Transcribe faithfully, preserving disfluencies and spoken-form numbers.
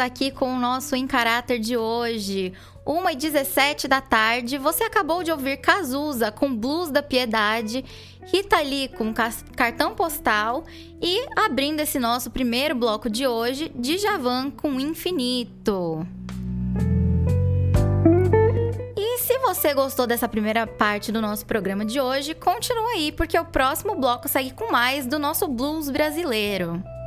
aqui com o nosso Em Caráter de hoje. uma e dezessete da tarde, você acabou de ouvir Cazuza com Blues da Piedade, Rita Lee com Cartão Postal e, abrindo esse nosso primeiro bloco de hoje, Djavan com Infinito. E se você gostou dessa primeira parte do nosso programa de hoje, continua aí, porque o próximo bloco segue com mais do nosso blues brasileiro.